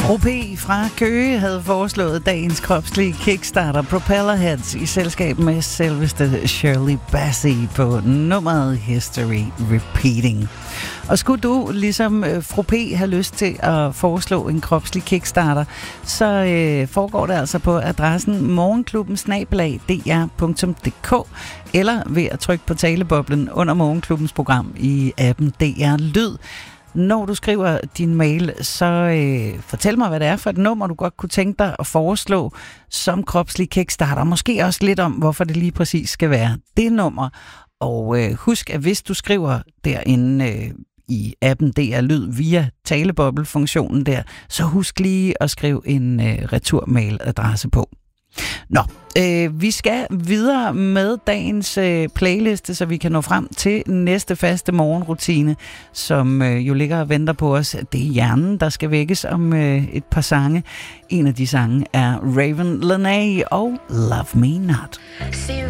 Fru P. fra Køge havde foreslået dagens kropslige Kickstarter Propellerheads i selskab med selveste Shirley Bassey på nummeret History Repeating. Og skulle du, ligesom Fru P. have lyst til at foreslå en kropslig Kickstarter, så foregår det altså på adressen morgenklubben@dr.dk eller ved at trykke på taleboblen under Morgenklubbens program i appen DR Lyd. Når du skriver din mail, så fortæl mig, hvad det er for et nummer, du godt kunne tænke dig at foreslå som kropslig Kickstarter. Måske også lidt om, hvorfor det lige præcis skal være det nummer. Og husk, at hvis du skriver derinde i appen DR Lyd via taleboble-funktionen der, så husk lige at skrive en returmailadresse på. Nå, vi skal videre med dagens playliste, så vi kan nå frem til næste faste morgenrutine, som jo ligger og venter på os. Det er hjernen, der skal vækkes om et par sange. En af de sange er Raven Lenae og Love Me Not. See